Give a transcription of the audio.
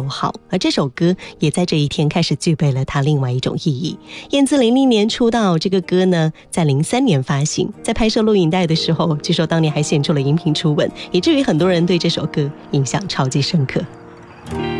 好，而这首歌也在这一天开始具备了它另外一种意义。燕姿00年出道，这个歌呢在03年发行，在拍摄录影带的时候，据说当年还献出了荧屏初吻，以至于很多人对这首歌印象超级深刻。